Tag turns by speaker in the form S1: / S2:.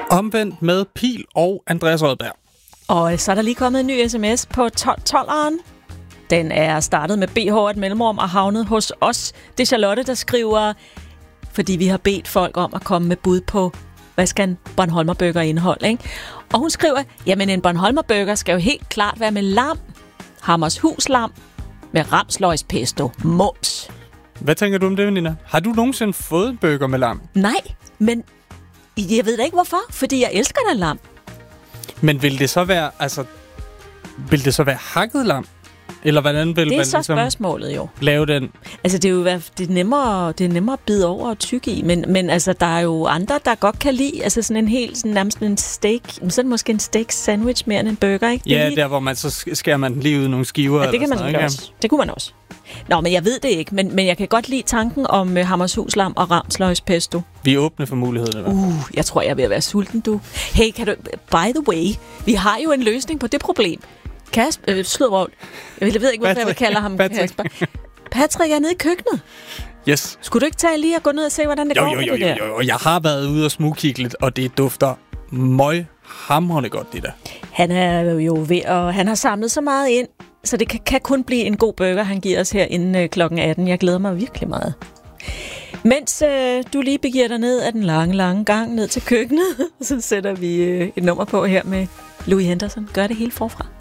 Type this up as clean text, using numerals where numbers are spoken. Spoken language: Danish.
S1: Omvendt med Pil og Andreas Rødberg.
S2: Og så er der lige kommet en ny sms på 1212'eren. Den er startet med BH et mellemrum og havnet hos os. Det er Charlotte, der skriver, fordi vi har bedt folk om at komme med bud på, hvad skal en Bornholmerburger indeholde, ikke? Og hun skriver, jamen en Bornholmerburger skal jo helt klart være med lam, Hammershus lam, med ramsløgspesto, mums.
S1: Hvad tænker du om det, Nina? Har du nogensinde fået en burger med lam?
S2: Nej, men jeg ved da ikke hvorfor, fordi jeg elsker da lam.
S1: Men vil det så være, hakket lam? Eller hvordan vil
S2: det er
S1: man
S2: så
S1: ligesom
S2: spørgsmålet jo.
S1: Lave den?
S2: Altså det er jo det er nemmere at bide over og tykke i, men altså der er jo andre, der godt kan lide, altså sådan en helt, sådan nærmest en steak, sådan måske en steak sandwich mere end en burger, ikke?
S1: Ja, der hvor man så skærer man lige ud nogle skiver.
S2: Ja, det kan man sådan, også. Det kunne man også. Nå, men jeg ved det ikke, men jeg kan godt lide tanken om Hammershuslam og ramsløgspesto.
S1: Vi er åbne for mulighederne.
S2: Jeg tror, jeg er ved at være sulten, du. Hey, by the way, vi har jo en løsning på det problem. Sludrøvl. Jeg ved ikke, hvorfor jeg vil kalde ham Kasper. Patrick er nede i køkkenet.
S1: Yes.
S2: Skulle du ikke tage lige og gå ned og se, hvordan det går med det der?
S1: Jo. Jeg har været ude og smugkigge lidt, og det dufter hamrende godt, det der.
S2: Han er jo ved, og han har samlet så meget ind, så det kan kun blive en god burger, han giver os her inden klokken 18. Jeg glæder mig virkelig meget. Mens du lige begiver dig ned ad den lange gang ned til køkkenet, så sætter vi et nummer på her med Louis Henderson. Gør det helt forfra.